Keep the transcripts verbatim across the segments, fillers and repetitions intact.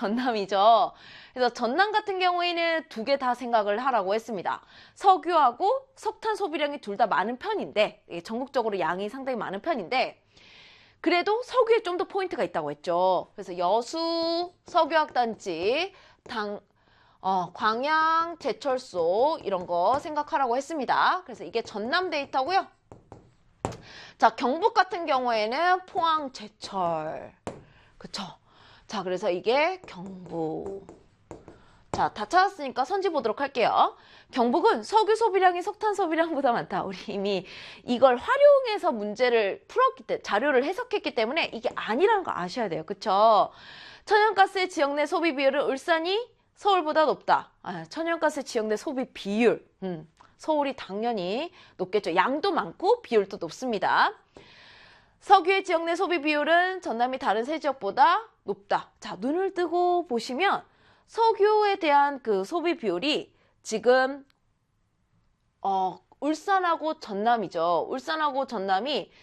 전남이죠. 그래서 전남 같은 경우에는 두 개 다 생각을 하라고 했습니다. 석유하고 석탄 소비량이 둘 다 많은 편인데, 전국적으로 양이 상당히 많은 편인데, 그래도 석유에 좀 더 포인트가 있다고 했죠. 그래서 여수 석유화학단지, 당, 어, 광양 제철소 이런 거 생각하라고 했습니다. 그래서 이게 전남 데이터고요. 자, 경북 같은 경우에는 포항 제철. 그쵸? 자, 그래서 이게 경북. 자, 다 찾았으니까 선지 보도록 할게요. 경북은 석유 소비량이 석탄 소비량보다 많다. 우리 이미 이걸 활용해서 문제를 풀었기 때문에, 자료를 해석했기 때문에 이게 아니라는 거 아셔야 돼요. 그쵸? 천연가스의 지역 내 소비 비율은 울산이 서울보다 높다. 아, 천연가스 지역 내 소비 비율. 음, 서울이 당연히 높겠죠. 양도 많고 비율도 높습니다. 석유의 지역 내 소비 비율은 전남이 다른 세 지역보다 높다. 자, 눈을 뜨고 보시면 석유에 대한 그 소비 비율이 지금 어, 울산하고 전남이죠. 울산하고 전남이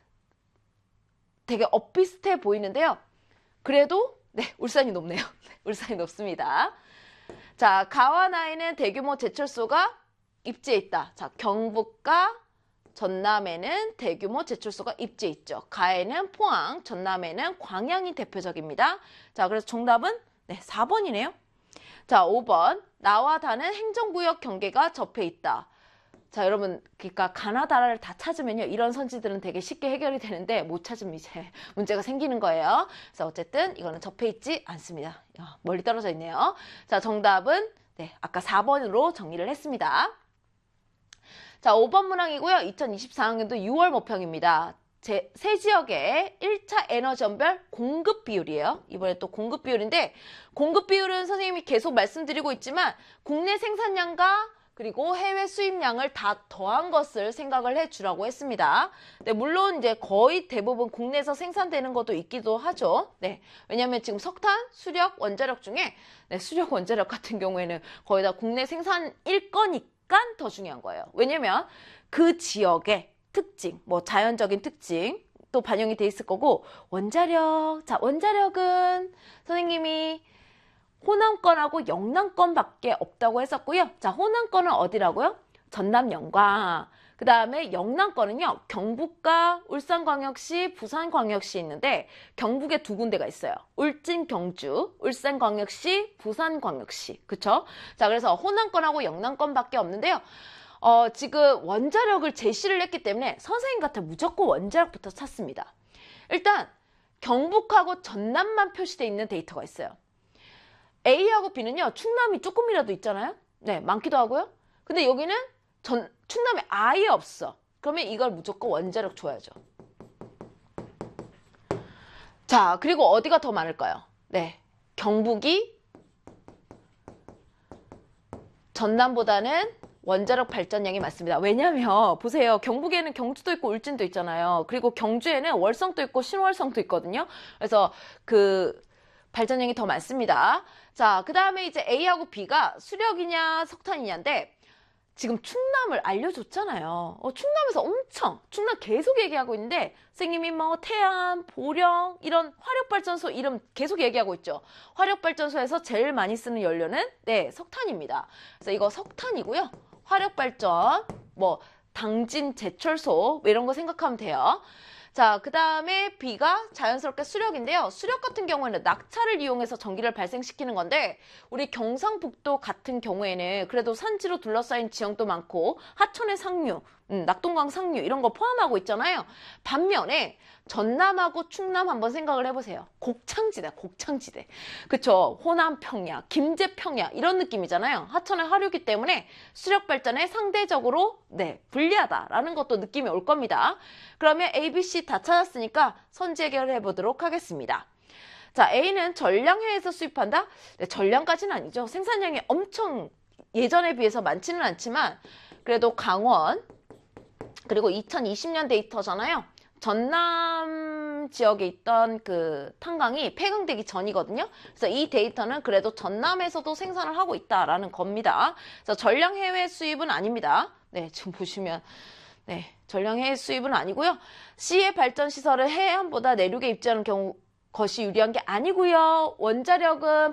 되게 엇비슷해 보이는데요. 그래도 네, 울산이 높네요. 울산이 높습니다. 자, 가와나에는 대규모 제철소가 입지해 있다. 자, 경북과 전남에는 대규모 제철소가 입지해 있죠. 가에는 포항, 전남에는 광양이 대표적입니다. 자, 그래서 정답은 네, 사 번이네요. 자, 오 번. 나와 다는 행정구역 경계가 접해 있다. 자, 여러분, 그러니까 가나다라를 다 찾으면요, 이런 선지들은 되게 쉽게 해결이 되는데 못 찾으면 이제 문제가 생기는 거예요. 그래서 어쨌든 이거는 접해 있지 않습니다. 멀리 떨어져 있네요. 자, 정답은 네, 아까 사 번으로 정리를 했습니다. 자, 오 번 문항이고요. 이천이십사 학년도 유월 모평입니다. 제 세 지역의 일 차 에너지원별 공급 비율이에요. 이번에 또 공급 비율인데, 공급 비율은 선생님이 계속 말씀드리고 있지만 국내 생산량과 그리고 해외 수입량을 다 더한 것을 생각을 해주라고 했습니다. 네, 물론 이제 거의 대부분 국내에서 생산되는 것도 있기도 하죠. 네, 왜냐하면 지금 석탄, 수력, 원자력 중에 네, 수력, 원자력 같은 경우에는 거의 다 국내 생산일 거니까 더 중요한 거예요. 왜냐면 그 지역의 특징, 뭐 자연적인 특징 또 반영이 돼 있을 거고, 원자력, 자, 원자력은 선생님이 호남권하고 영남권밖에 없다고 했었고요. 자, 호남권은 어디라고요? 전남 영광. 그 다음에 영남권은요, 경북과 울산광역시, 부산광역시 있는데 경북에 두 군데가 있어요. 울진, 경주, 울산광역시, 부산광역시. 그쵸? 자, 그래서 호남권하고 영남권밖에 없는데요. 어, 지금 원자력을 제시를 했기 때문에 선생님 같은 무조건 원자력부터 찾습니다. 일단 경북하고 전남만 표시되어 있는 데이터가 있어요. A하고 B는요, 충남이 조금이라도 있잖아요. 네, 많기도 하고요. 근데 여기는 전, 충남이 아예 없어. 그러면 이걸 무조건 원자력 줘야죠. 자, 그리고 어디가 더 많을까요? 네, 경북이 전남보다는 원자력 발전량이 많습니다. 왜냐면 보세요. 경북에는 경주도 있고 울진도 있잖아요. 그리고 경주에는 월성도 있고 신월성도 있거든요. 그래서 그 발전량이 더 많습니다. 자, 그 다음에 이제 A하고 B가 수력이냐 석탄이냐인데, 지금 충남을 알려줬잖아요. 어, 충남에서 엄청, 충남 계속 얘기하고 있는데, 선생님이 뭐 태안, 보령 이런 화력발전소 이름 계속 얘기하고 있죠. 화력발전소에서 제일 많이 쓰는 연료는 네, 석탄입니다. 그래서 이거 석탄이고요. 화력발전, 뭐 당진 제철소 뭐 이런 거 생각하면 돼요. 자, 그 다음에 B가 자연스럽게 수력인데요. 수력 같은 경우에는 낙차를 이용해서 전기를 발생시키는 건데, 우리 경상북도 같은 경우에는 그래도 산지로 둘러싸인 지형도 많고 하천의 상류, 음, 낙동강 상류 이런 거 포함하고 있잖아요. 반면에 전남하고 충남 한번 생각을 해보세요. 곡창지대, 곡창지대. 그쵸? 호남평야, 김제평야 이런 느낌이잖아요. 하천의 하류기 때문에 수력 발전에 상대적으로 네, 불리하다라는 것도 느낌이 올 겁니다. 그러면 A, B, C 다 찾았으니까 선지 해결해 보도록 하겠습니다. 자, A는 전량해에서 수입한다? 네, 전량까지는 아니죠. 생산량이 엄청 예전에 비해서 많지는 않지만 그래도 강원, 그리고 이천이십 년 데이터잖아요. 전남 지역에 있던 그 탄광이 폐광되기 전이거든요. 그래서 이 데이터는 그래도 전남에서도 생산을 하고 있다라는 겁니다. 그래서 전량 해외 수입은 아닙니다. 네, 지금 보시면 네, 전량 해외 수입은 아니고요. C의 발전 시설을 해안보다 내륙에 입지하는 경우 것이 유리한 게 아니고요. 원자력은